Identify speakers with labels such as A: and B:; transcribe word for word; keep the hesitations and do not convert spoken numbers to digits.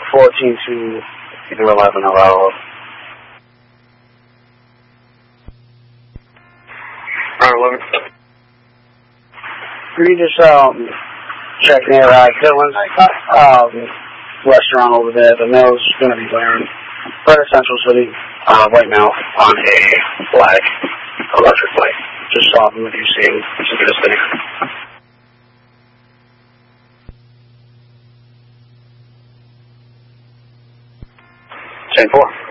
A: fourteen to either eleven or twelve.
B: Alright, eleven.
A: Could you just um, check near uh, Dylan's um, restaurant over there? The mill's going to be blaring. Right at Central City, uh, right now on a black electric light. Just stop him if you see him. It's a good thing. ten four.